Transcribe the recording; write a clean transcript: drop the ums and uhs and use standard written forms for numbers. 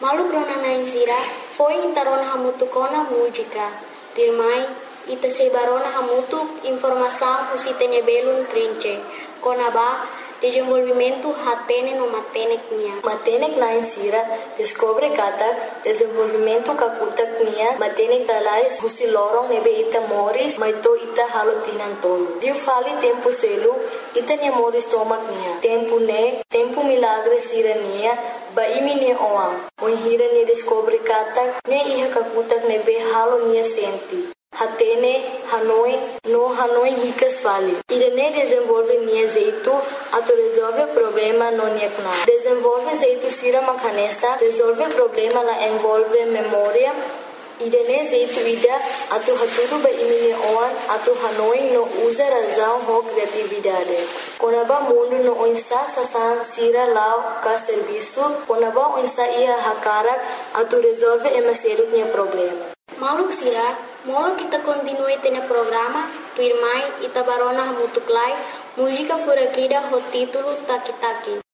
Malu Brona foi intarona hamutu kona música. Dirmai ita sebarona hamutu informação usitene belun trinche. Konaba desenvolvimento hatene no matenek nia. Matenek na insira descobre kata desenvolvimento kakutak nia matenek dalais husilorong nebe ita moris maito ita halotinan tolo. Dio fali tempo selu ita nia moris tomak nia. Tempo milagre sira nia ba imi nia oang. Hira nia descobre kata nia iha kakutak nebe halo nia senti. Hatene, Hanoi ricas fali. Irene desenvolve nia jeito, ato resolve problema no nia kuna. Desenvolve jeito sira makanesa, resolve problema la envolve memória. Irene jeito ida, ato haturu ba imine oan, ato Hanoi no usa razão ho criatividade. Konaba mundo no oinsa sasan sira lao ka serviço, konaba oinsa ia hakarak, ato resolve emaseru nia problema. Maluk sira, molo kita continue tene programa, tu irmai ita barona hamutuklai, música furakida ho título Taki Taki.